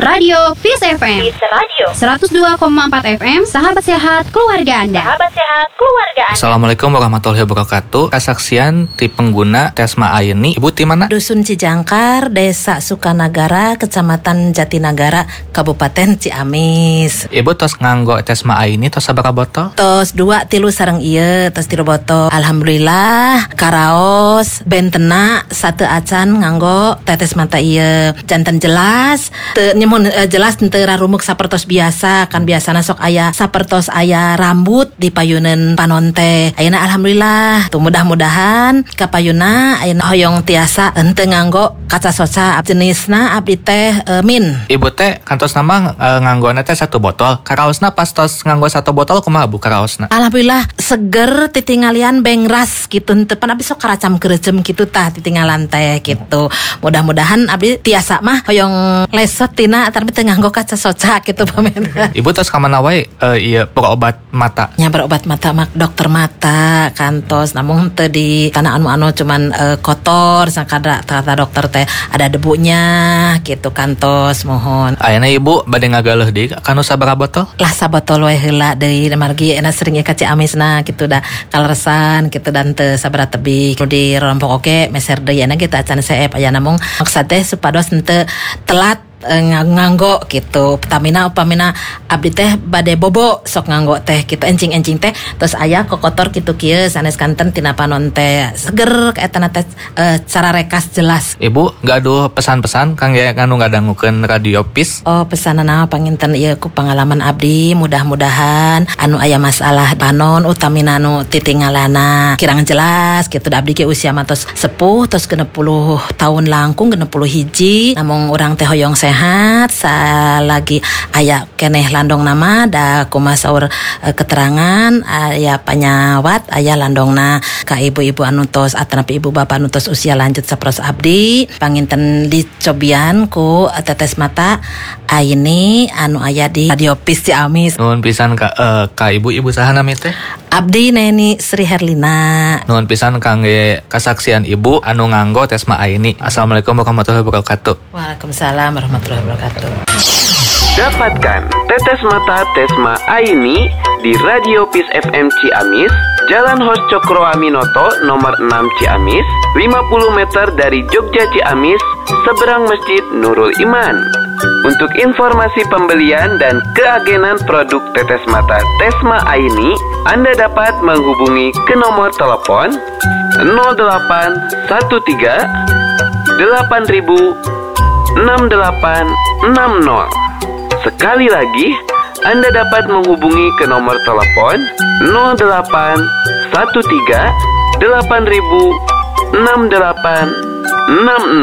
Radio Peace FM. Peace Radio 102,4 FM, sahabat sehat keluarga Anda. Sahabat sehat keluarga Anda. Assalamualaikum warahmatullahi wabarakatuh. Kesaksian ti pengguna Tesma Aini. Ibu ti mana? Dusun Cijangkar, Desa Sukanagara, Kecamatan Jatinagara, Kabupaten Ciamis. Ibu tos nganggo Tesma Aini tos sabaraha botol? Tos 2 3 sareng ieu, tos 3 botol. Alhamdulillah, karaos bentena 1 acan nganggo tetes mata ieu. Janten jelas, teu nyemun jelas teu rarumuk sapertos biasa, kan biasana sok aya sapertos aya rambut di payuneun panon teh. Ayeuna alhamdulillah, tuh mudah-mudahan ka payuna ayeuna hoyong tiasa henteu nganggo kaca soca jenisna abdi teh min. Ibu teh kantos nama nganggona teh 1 botol. Karaosna pas tos nganggo 1 botol kumaha Bu karaosna? Alhamdulillah seger titingalian bengras gitu, teu pan abdi sok karacam keureuceum kitu tah titinggalan teh gitu. Mudah-mudahan abdi tiasa mah hoyong lesot tina tapi teu nganggo kaca soca gitu pamen. Ibu tos ka mana wae ieu berobat mata? Nya berobat mata mak dokter mata kantos, namun teu di tanah anu cuman kotor sakada kata dokter teh ada debunya gitu kantos mohon. Ayeuna Ibu bade ngagaleuh deui kanu sabaraha botol? Lah sabotol we heula deui margi ena sering ka Ciamisna gitu dah kaleresan gitu dan teu sabaraha tebih nu di rompok oge meser deui ena kita acan seep aya namung maksud teh supados henteu telat nganggo gitu. Upamina abdi teh bade bobo sok nganggo teh gitu encing-encing teh terus aya kokotor kitu kieu sanes kanten tina panon teh seger kaetana teh cara rekas jelas. Ibu gaduh pesan-pesan kangge anu ngadangukeun Radio Peace. Oh pesanana panginten ieu ku pengalaman abdi, mudah-mudahan anu aya masalah panon utamina anu titinggalana kirang jelas gitu. Da abdi ge usia mah tos sepuh tos 60 tahun langkung 60 hiji namung urang teh hoyong sehat salagi aya keneh landong nama da kumaha saur keterangan aya panyawat aya landongna ka ibu-ibu anu tos atanapi ibu bapak anu tos usia lanjut saperos abdi panginten dicobian ku tetes mata Aini anu aya di Radio Peace Ciamis. Nuhun pisan ka ibu saha nami teh? Abdi Neni Sri Herlina. Nuhun pisan kangge kasaksian ibu anu nganggo Tesma Aini. Assalamualaikum warahmatullahi wabarakatuh. Waalaikumsalam warahmatullahi wabarakatuh. Dapatkan tetes mata Tesma Aini di Radio Peace FM Ciamis, Jalan Hos Cokro Aminoto nomor 6 Ciamis, 50 meter dari Jogja Ciamis, seberang Masjid Nurul Iman. Untuk informasi pembelian dan keagenan produk tetes mata Tesma Aini, Anda dapat menghubungi ke nomor telepon 0813 8000 6860. Sekali lagi, Anda dapat menghubungi ke nomor telepon 0813 8000 6860.